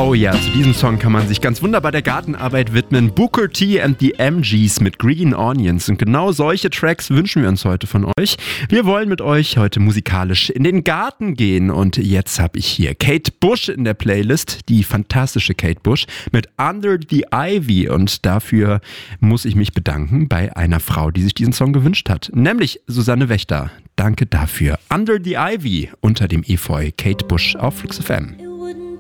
Oh ja, zu diesem Song kann man sich ganz wunderbar der Gartenarbeit widmen. Booker T and the MGs mit Green Onions. Und genau solche Tracks wünschen wir uns heute von euch. Wir wollen mit euch heute musikalisch in den Garten gehen. Und jetzt habe ich hier Kate Bush in der Playlist. Die fantastische Kate Bush mit Under the Ivy. Und dafür muss ich mich bedanken bei einer Frau, die sich diesen Song gewünscht hat. Nämlich Susanne Wächter. Danke dafür. Under the Ivy unter dem Efeu. Kate Bush auf Flux FM.